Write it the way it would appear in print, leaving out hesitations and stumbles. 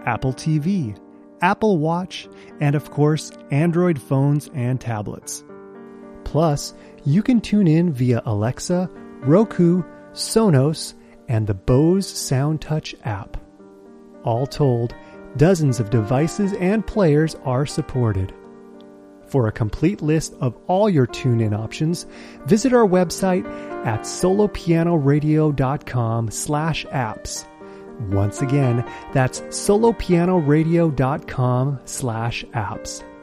Apple TV, Apple Watch, and of course, Android phones and tablets. Plus, you can tune in via Alexa, Roku, Sonos, and the Bose SoundTouch app. All told, dozens of devices and players are supported. For a complete list of all your tune-in options, visit our website at solopianoradio.com/apps. Once again, that's solopianoradio.com/apps.